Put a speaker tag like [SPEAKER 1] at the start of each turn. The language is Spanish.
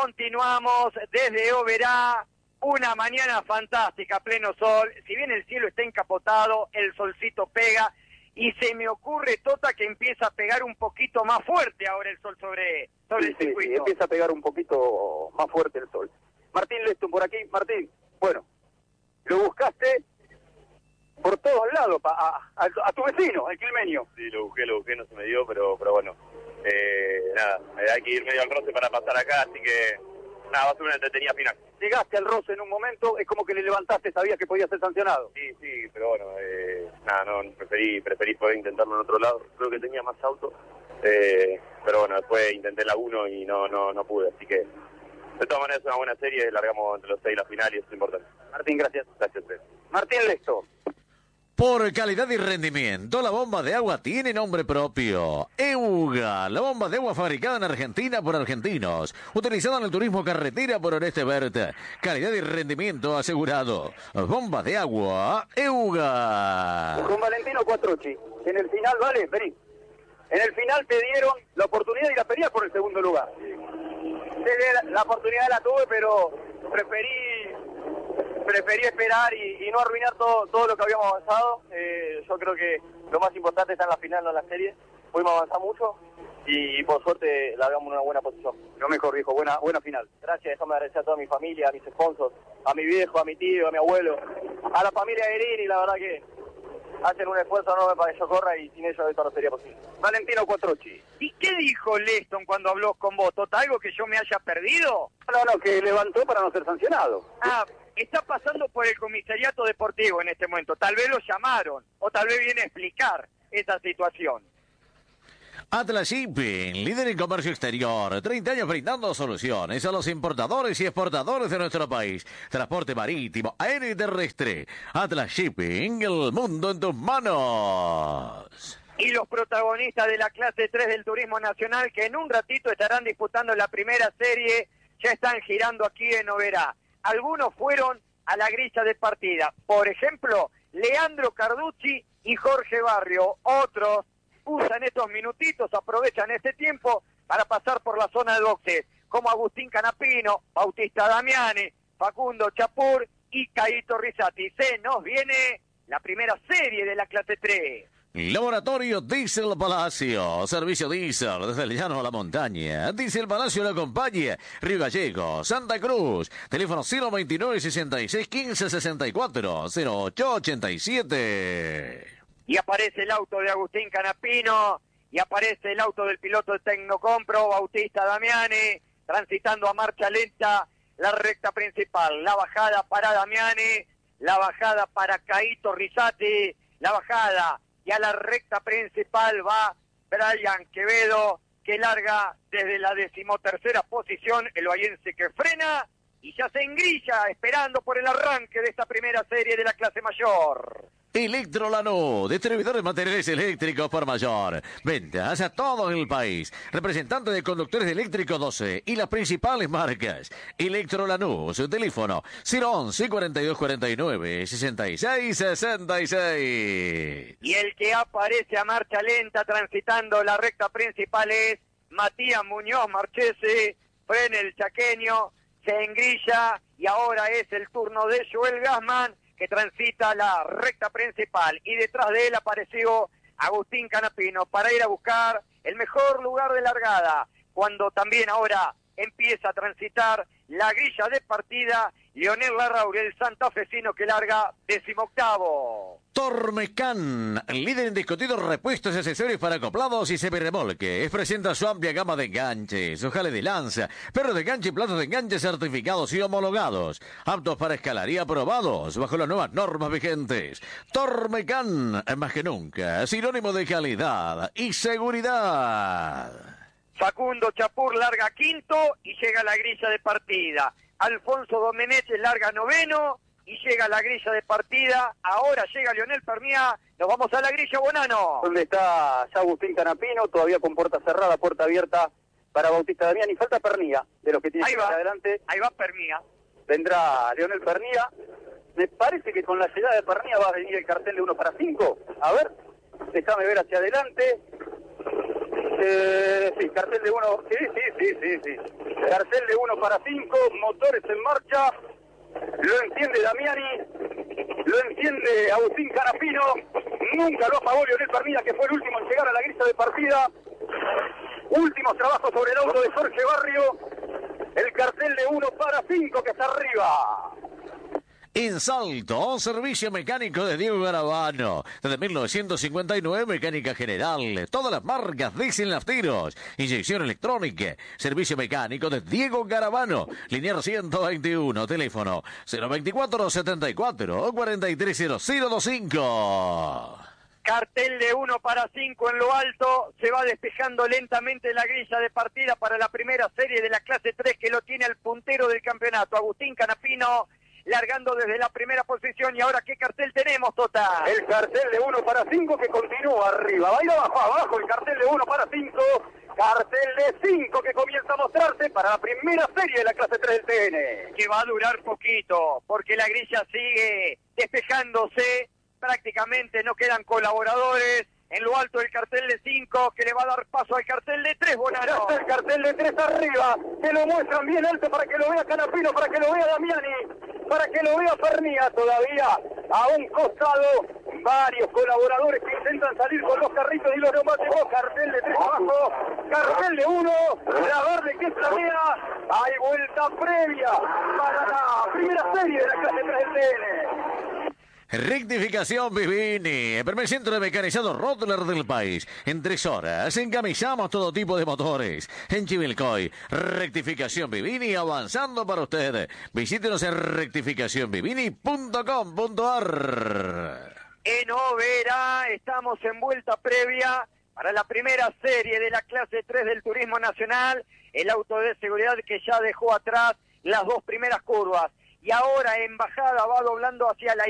[SPEAKER 1] continuamos desde Oberá, una mañana fantástica, pleno sol. Si bien el cielo está encapotado, el solcito pega y se me ocurre, Tota, que empieza a pegar un poquito más fuerte ahora el sol sobre el circuito.
[SPEAKER 2] Sí, empieza a pegar un poquito más fuerte el sol. Martín Leston por aquí. Martín, bueno, lo buscaste por todos lados, a tu vecino, el quilmeño.
[SPEAKER 3] Sí, lo busqué, no se me dio, pero bueno. Nada, hay que ir medio al roce para pasar acá, así que nada, va a ser una entretenida final.
[SPEAKER 2] Llegaste al roce en un momento, es como que le levantaste, sabías que podía ser sancionado.
[SPEAKER 3] Sí, pero bueno, nada, no, preferí poder intentarlo en otro lado. Creo que tenía más auto, pero bueno, después intenté la 1 y no pude, así que de todas maneras es una buena serie, largamos entre los 6 la final y eso es importante.
[SPEAKER 2] Martín, gracias.
[SPEAKER 3] Gracias a ustedes.
[SPEAKER 2] Martín Leston.
[SPEAKER 4] Por calidad y rendimiento, la bomba de agua tiene nombre propio. EUGA, la bomba de agua fabricada en Argentina por argentinos, utilizada en el turismo carretera por Oreste Berta. Calidad y rendimiento asegurado. Bomba de agua, EUGA.
[SPEAKER 2] Con Valentino Quattrocchi, en el final, vale, vení. En el final te dieron la oportunidad y la peleas por el segundo lugar. La oportunidad la tuve, pero preferí esperar y no arruinar todo lo que habíamos avanzado. Yo creo que lo más importante está en la final, no en la serie. Pudimos avanzar mucho y por suerte largamos una buena posición.
[SPEAKER 5] Lo mejor, viejo, buena final.
[SPEAKER 2] Gracias, déjame agradecer a toda mi familia, a mis sponsors, a mi viejo, a mi tío, a mi abuelo, a la familia Guerini, la verdad que hacen un esfuerzo enorme para que yo corra y sin ellos esto no sería posible.
[SPEAKER 5] Valentino Quattrocchi.
[SPEAKER 1] ¿Y qué dijo Leston cuando habló con vos, Tota? ¿Algo que yo me haya perdido?
[SPEAKER 5] No, que levantó para no ser sancionado.
[SPEAKER 1] Está pasando por el comisariato deportivo en este momento. Tal vez lo llamaron, o tal vez viene a explicar esa situación.
[SPEAKER 4] Atlas Shipping, líder en comercio exterior, 30 años brindando soluciones a los importadores y exportadores de nuestro país. Transporte marítimo, aéreo y terrestre. Atlas Shipping, el mundo en tus manos.
[SPEAKER 1] Y los protagonistas de la clase 3 del turismo nacional, que en un ratito estarán disputando la primera serie, ya están girando aquí en Oberá. Algunos fueron a la grilla de partida. Por ejemplo, Leandro Carducci y Jorge Barrio. Otros usan estos minutitos, aprovechan este tiempo para pasar por la zona de boxes, como Agustín Canapino, Bautista Damiani, Facundo Chapur y Caito Rizzati. Se nos viene la primera serie de la clase 3.
[SPEAKER 4] Laboratorio Diesel Palacio, servicio diésel desde el llano a la montaña. Diesel Palacio lo acompaña. Río Gallegos, Santa Cruz. Teléfono 029 66 15 64 08 87.
[SPEAKER 1] Y aparece el auto de Agustín Canapino, y aparece el auto del piloto de Tecnocompro, Bautista Damiani, transitando a marcha lenta la recta principal. La bajada para Damiani, la bajada para Caito Rizzati, la bajada. Y a la recta principal va Brian Quevedo, que larga desde la 13ª posición, el bahiense que frena y ya se engrilla esperando por el arranque de esta primera serie de la clase mayor.
[SPEAKER 4] Electrolanú, distribuidor de materiales eléctricos por mayor. Ventas a todo el país. Representante de conductores eléctricos 12 y las principales marcas. Electrolanú, su teléfono 011 42 49 66 66.
[SPEAKER 1] Y el que aparece a marcha lenta transitando la recta principal es Matías Muñoz Marchese, frena el chaqueño, se engrilla y ahora es el turno de Joel Gassman, que transita la recta principal, y detrás de él apareció Agustín Canapino para ir a buscar el mejor lugar de largada, cuando también ahora empieza a transitar la grilla de partida Leonel Larrauri, el santafesino que larga 18º.
[SPEAKER 4] Tormecan, líder en discutidos repuestos y accesorios para acoplados y semirremolques. Presenta su amplia gama de enganches, ojales de lanza, perros de enganche y platos de enganche certificados y homologados, aptos para escalar y aprobados bajo las nuevas normas vigentes. Tormecan, más que nunca, sinónimo de calidad y seguridad.
[SPEAKER 1] Facundo Chapur larga 5º y llega a la grilla de partida. Alfonso Domenech larga 9º y llega a la grilla de partida. Ahora llega Leonel Pernía. Nos vamos a la grilla, Bonano.
[SPEAKER 5] Donde está ya Agustín Canapino, todavía con puerta cerrada, puerta abierta para Bautista Damián. Y falta Pernía, de los que tiene que ir adelante.
[SPEAKER 1] Ahí va Pernía.
[SPEAKER 5] Vendrá Leonel Pernía. Me parece que con la llegada de Pernía va a venir el cartel de 1 para 5. A ver, déjame ver hacia adelante.
[SPEAKER 2] Sí, cartel de 1, sí. Cartel de 1 para 5, motores en marcha. Lo entiende Damiani, lo entiende Agustín Canapino. Nunca lo apagó Leonel Pernilla, que fue el último en llegar a la grilla de partida. Últimos trabajos sobre el auto de Jorge Barrio. El cartel de 1 para 5 que está arriba.
[SPEAKER 4] En Salto, servicio mecánico de Diego Garabano. Desde 1959, mecánica general. Todas las marcas diésel nafteros. Inyección electrónica. Servicio mecánico de Diego Garabano. Linear 121. Teléfono 024-74 430025.
[SPEAKER 1] Cartel de 1 para 5 en lo alto. Se va despejando lentamente la grilla de partida para la primera serie de la clase 3 que lo tiene al puntero del campeonato. Agustín Canapino largando desde la primera posición. Y ahora, ¿qué cartel tenemos, Tota?
[SPEAKER 2] El cartel de 1 para 5 que continúa arriba. Va a ir abajo el cartel de 1 para 5. Cartel de 5 que comienza a mostrarse para la primera serie de la clase 3 del TN.
[SPEAKER 1] Que va a durar poquito, porque la grilla sigue despejándose. Prácticamente no quedan colaboradores. En lo alto el cartel de 5 que le va a dar paso al cartel de 3, Bonano.
[SPEAKER 2] Ya está el cartel de 3 arriba, que lo muestran bien alto para que lo vea Canapino, para que lo vea Damiani, para que lo vea Pernilla. Todavía a un costado varios colaboradores que intentan salir con los carritos y los neumáticos. Cartel de 3 abajo, cartel de 1, la verde que planea. Hay vuelta previa para la primera serie de la clase 3 del TN.
[SPEAKER 4] Rectificación Vivini, el primer centro de mecanizado Rottler del país. En 3 horas encamisamos todo tipo de motores. En Chivilcoy, Rectificación Vivini avanzando para usted. Visítenos en rectificacionvivini.com.ar.
[SPEAKER 1] En Oberá estamos en vuelta previa para la primera serie de la clase 3 del Turismo Nacional. El auto de seguridad que ya dejó atrás las 2 primeras curvas. Y ahora en bajada va doblando hacia la